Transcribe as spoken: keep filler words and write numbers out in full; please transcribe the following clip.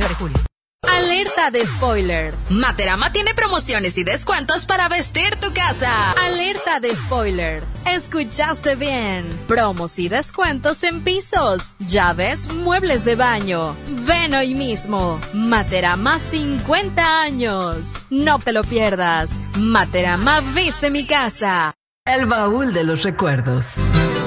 de julio. Alerta de spoiler. Materama tiene promociones y descuentos para vestir tu casa. Alerta de spoiler. Escuchaste bien. Promos y descuentos en pisos, llaves, muebles de baño. Ven hoy mismo. Materama cincuenta años. No te lo pierdas. Materama viste mi casa. El baúl de los recuerdos.